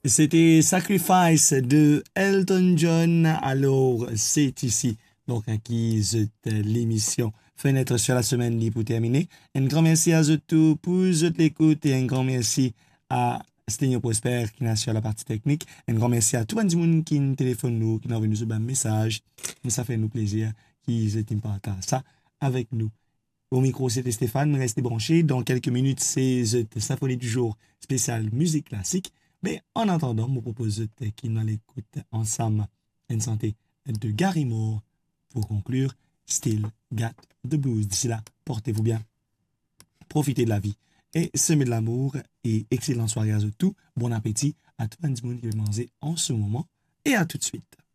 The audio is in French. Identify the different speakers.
Speaker 1: C'était Sacrifice de Elton John. Alors, c'est ici. Donc, qui l'émission Fenêtre sur la semaine libre pour terminer. Un grand merci à vous tous pour l'écoute et un grand merci à Sténio Prosper qui est sur la partie technique. Un grand merci à tout le monde qui nous téléphone nous, qui nous envoie nous un message. Mais ça fait nous plaisir qu'ils aient partagé ça avec nous. Au micro, c'était Stéphane. Restez branchés. Dans quelques minutes, c'est The Symphonie du jour spécial musique classique. Mais en attendant, je vous propose qu'on l'écoute ensemble une santé de Gary Moore pour conclure Still Got the Blues. D'ici là, portez-vous bien, profitez de la vie et semez de l'amour et excellente soirée à tout. Bon appétit à tout le monde qui veut manger en ce moment et à tout de suite.